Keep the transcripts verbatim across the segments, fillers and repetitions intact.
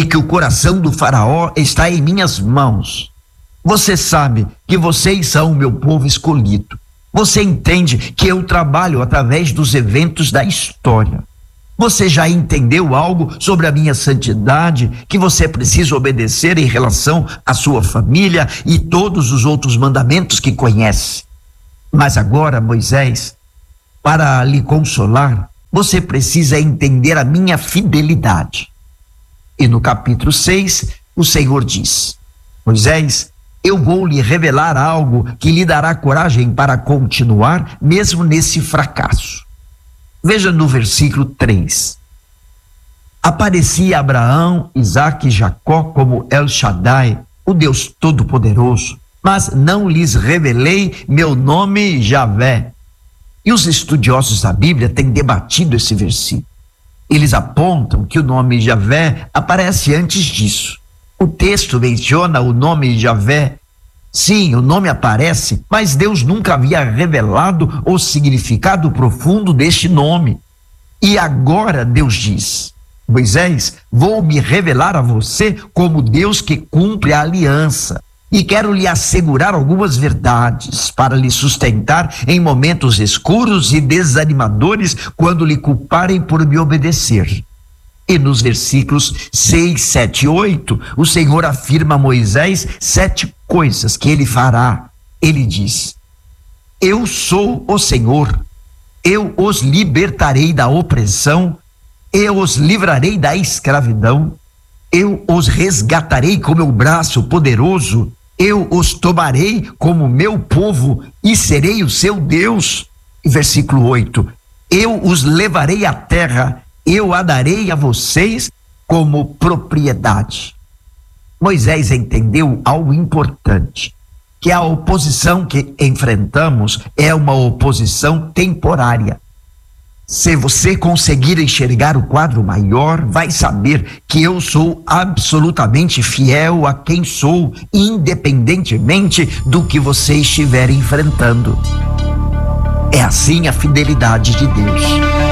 e que o coração do faraó está em minhas mãos. Você sabe que vocês são o meu povo escolhido. Você entende que eu trabalho através dos eventos da história. Você já entendeu algo sobre a minha santidade que você precisa obedecer em relação à sua família e todos os outros mandamentos que conhece. Mas agora, Moisés, para lhe consolar, você precisa entender a minha fidelidade. E no capítulo seis, o Senhor diz: Moisés, eu vou lhe revelar algo que lhe dará coragem para continuar mesmo nesse fracasso. Veja no versículo três. Aparecia Abraão, Isaque e Jacó como El Shaddai, o Deus Todo-Poderoso, mas não lhes revelei meu nome Javé. E os estudiosos da Bíblia têm debatido esse versículo. Eles apontam que o nome Javé aparece antes disso. O texto menciona o nome Javé. Sim, o nome aparece, mas Deus nunca havia revelado o significado profundo deste nome. E agora Deus diz: Moisés, vou me revelar a você como Deus que cumpre a aliança. E quero lhe assegurar algumas verdades para lhe sustentar em momentos escuros e desanimadores quando lhe culparem por me obedecer. E nos versículos seis, sete e oito, o Senhor afirma a Moisés sete coisas que ele fará. Ele diz: eu sou o Senhor, eu os libertarei da opressão, eu os livrarei da escravidão, eu os resgatarei com meu braço poderoso, eu os tomarei como meu povo e serei o seu Deus. E versículo oito, eu os levarei à terra, eu a darei a vocês como propriedade. Moisés entendeu algo importante, que a oposição que enfrentamos é uma oposição temporária. Se você conseguir enxergar o quadro maior, vai saber que eu sou absolutamente fiel a quem sou, independentemente do que você estiver enfrentando. É assim a fidelidade de Deus.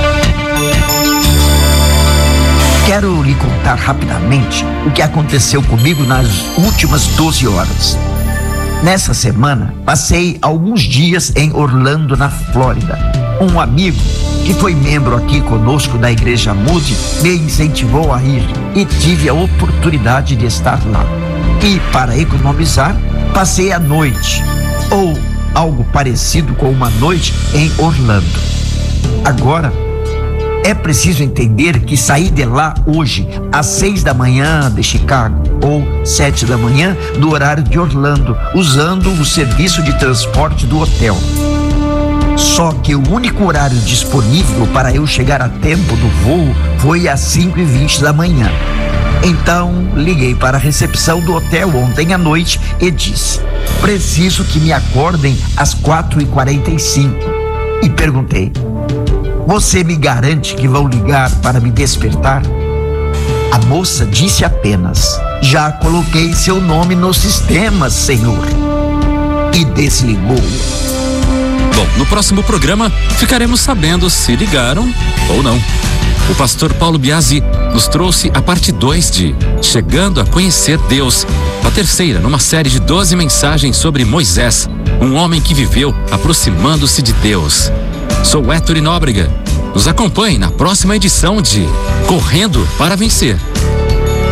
Quero lhe contar rapidamente o que aconteceu comigo nas últimas doze horas. Nessa semana, passei alguns dias em Orlando, na Flórida. Um amigo que foi membro aqui conosco da Igreja Moody me incentivou a ir e tive a oportunidade de estar lá. E para economizar, passei a noite, ou algo parecido com uma noite, em Orlando. Agora, é preciso entender que saí de lá hoje às seis da manhã de Chicago ou sete da manhã do horário de Orlando, usando o serviço de transporte do hotel. Só que o único horário disponível para eu chegar a tempo do voo foi às cinco e vinte da manhã. Então liguei para a recepção do hotel ontem à noite e disse: preciso que me acordem às quatro e quarenta e cinco. E perguntei: você me garante que vão ligar para me despertar? A moça disse apenas: já coloquei seu nome no sistema, senhor. E desligou. Bom, no próximo programa ficaremos sabendo se ligaram ou não. O pastor Paulo Biasi nos trouxe a parte dois de Chegando a Conhecer Deus, a terceira numa série de doze mensagens sobre Moisés, um homem que viveu aproximando-se de Deus. Sou Héctor Nóbrega. Nos acompanhe na próxima edição de Correndo para Vencer.